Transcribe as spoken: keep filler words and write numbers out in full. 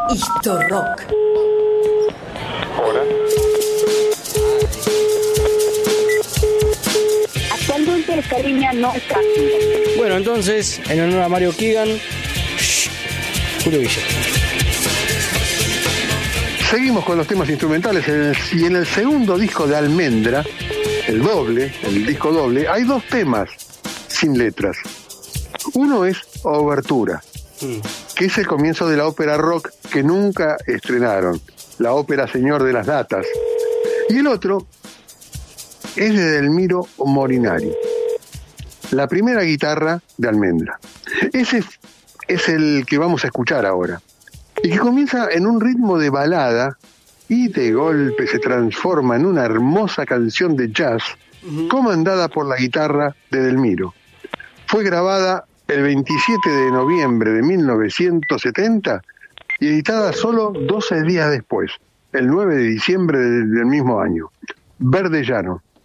Historrock. Hola. Actualmente esta línea no está. Bueno, entonces, en honor a Mario Keegan, shh, Julio Villa. Seguimos con los temas instrumentales en el- y en el segundo disco de Almendra, el doble, el disco doble, hay dos temas sin letras. Uno es Obertura, Mm. que es el comienzo de la ópera rock que nunca estrenaron, la ópera Señor de las Natas. Y el otro es de Delmiro Morinari, la primera guitarra de Almendra. Ese es el que vamos a escuchar ahora, y que comienza en un ritmo de balada y de golpe se transforma en una hermosa canción de jazz comandada por la guitarra de Delmiro. Fue grabada el veintisiete de noviembre de mil novecientos setenta y editada solo doce días después, el nueve de diciembre del del mismo año. Verde Llano.